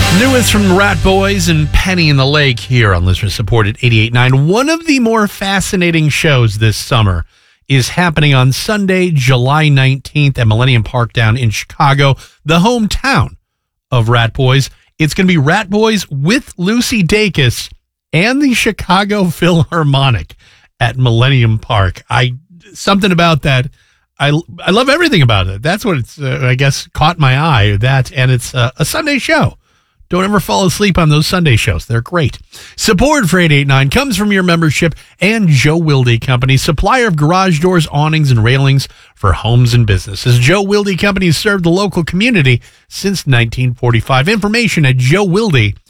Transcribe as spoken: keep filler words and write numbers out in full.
Newest from Rat Boys and Penny in the Lake here on listener supported eighty-eight point nine. One of the more fascinating shows this summer is happening on Sunday, July nineteenth at Millennium Park down in Chicago, the hometown of Rat Boys. It's going to be Rat Boys with Lucy Dacus and the Chicago Philharmonic at Millennium Park. I something about that. I, I love everything about it. That's what it's, uh, I guess, caught my eye. That, and it's uh, a Sunday show. Don't ever fall asleep on those Sunday shows. They're great. Support for eight eight nine comes from your membership and Joe Wilde Company, supplier of garage doors, awnings, and railings for homes and businesses. Joe Wilde Company has served the local community since nineteen forty-five. Information at joe wilde